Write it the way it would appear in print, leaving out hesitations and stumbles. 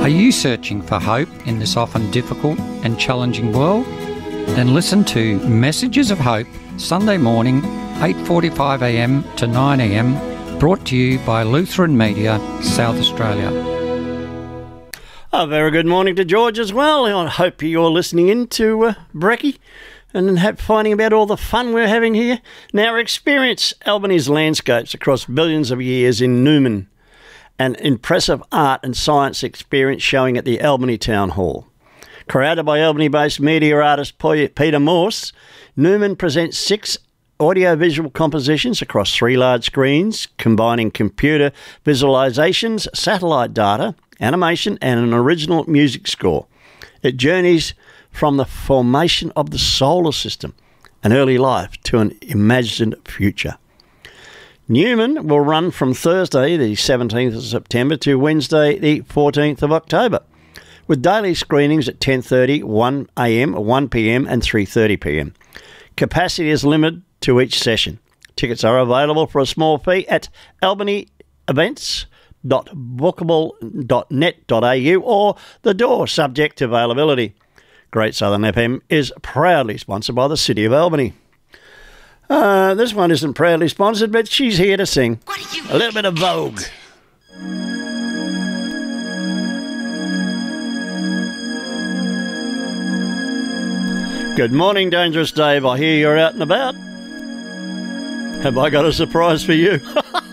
Are you searching for hope in this often difficult and challenging world? Then listen to Messages of Hope, Sunday morning, 8:45am to 9am, brought to you by Lutheran Media, South Australia. A very good morning to George as well. I hope you're listening in to Brecky and finding about all the fun we're having here. Now, experience Albany's landscapes across billions of years in Newman, an impressive art and science experience showing at the Albany Town Hall. Created by Albany-based media artist Peter Morse, Newman presents 6 audiovisual compositions across 3 large screens, combining computer visualizations, satellite data, animation and an original music score. It journeys from the formation of the solar system, an early life, to an imagined future. Newman will run from Thursday the 17th of September to Wednesday the 14th of October, with daily screenings at 10:30, 1am, 1pm and 3:30pm. Capacity is limited to each session. Tickets are available for a small fee at albanyevents.bookable.net.au or the door, subject to availability. Great Southern FM is proudly sponsored by the City of Albany. This one isn't proudly sponsored, but she's here to sing a little bit of Vogue. Good morning, Dangerous Dave. I hear you're out and about. Have I got a surprise for you?